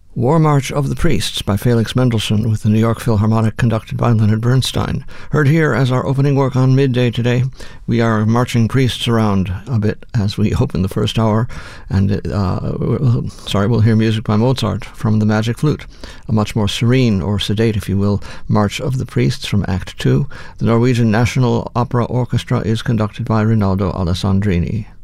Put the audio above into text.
War March of the Priests by Felix Mendelssohn with the New York Philharmonic conducted by Leonard Bernstein. Heard here as our opening work on midday today. We are marching priests around a bit as we open the first hour, and we'll hear music by Mozart from the Magic Flute, a much more serene or sedate, if you will, March of the Priests from Act 2. The Norwegian National Opera Orchestra is conducted by Rinaldo Alessandrini.